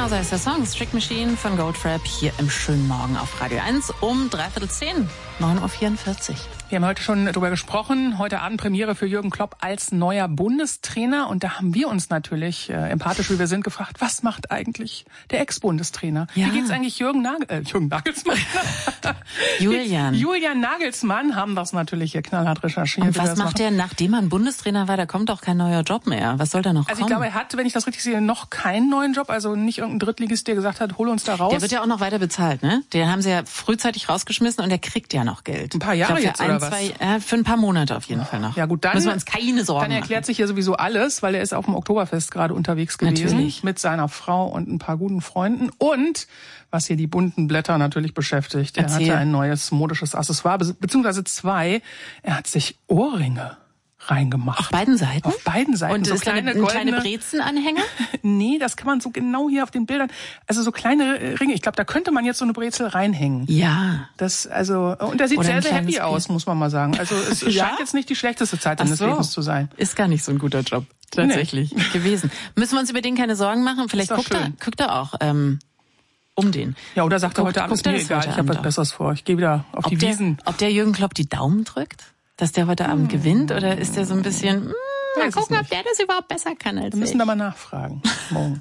Genau so ist der Song. Strict Machine von Goldfrapp hier im schönen Morgen auf Radio 1 um 9:45 Uhr. Wir haben heute schon darüber gesprochen. Heute Abend Premiere für Jürgen Klopp als neuer Bundestrainer. Und da haben wir uns natürlich, empathisch wie wir sind, gefragt, was macht eigentlich der Ex-Bundestrainer? Ja. Wie geht's eigentlich Jürgen Nagelsmann? Julian Nagelsmann haben das natürlich hier knallhart recherchiert. Und was macht er, nachdem er ein Bundestrainer war? Da kommt doch kein neuer Job mehr. Was soll da noch kommen? Also ich glaube, er hat, wenn ich das richtig sehe, noch keinen neuen Job. Also nicht irgendein Drittligist, der gesagt hat, hol uns da raus. Der wird ja auch noch weiter bezahlt, ne? Den haben sie ja frühzeitig rausgeschmissen und der kriegt ja noch Geld. Ein paar Jahre jetzt, oder was? Für ein paar Monate auf jeden Fall noch. Ja gut, dann müssen wir uns keine Sorgen machen. Dann erklärt sich ja sowieso alles, weil er ist auf dem Oktoberfest gerade unterwegs gewesen. Natürlich. Mit seiner Frau und ein paar guten Freunden. Und, was hier die bunten Blätter natürlich beschäftigt, er hatte ein neues modisches Accessoire, beziehungsweise zwei. Er hat sich Ohrringe reingemacht. Auf beiden Seiten? Auf beiden Seiten. Und so ist kleine Brezenanhänger? Nee, das kann man so genau hier auf den Bildern. Also so kleine Ringe. Ich glaube, da könnte man jetzt so eine Brezel reinhängen. Ja. Und er sieht sehr, sehr happy aus, muss man mal sagen. Also es scheint jetzt nicht die schlechteste Zeit seines Lebens zu sein. Ist gar nicht so ein guter Job. Tatsächlich. gewesen. Müssen wir uns über den keine Sorgen machen? Vielleicht guckt er auch um den. Ja, oder sagt er heute Abend, mir egal, ich habe was Besseres vor. Ich gehe wieder auf die Wiesen. Ob der Jürgen Klopp die Daumen drückt? Dass der heute Abend gewinnt? Oder ist der so ein bisschen, mal gucken, ob der das überhaupt besser kann als ich? Wir müssen da mal nachfragen. Morgen.